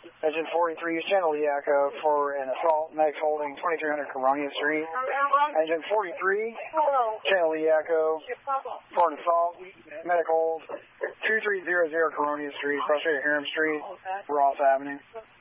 Engine 43, Channel Yakko for an assault. Next holding 2300 Caronia Street. Engine 43, Channel Yakko for an assault. Medical 2300 Caronia Street, frustrated Hiram Street, Ross Avenue.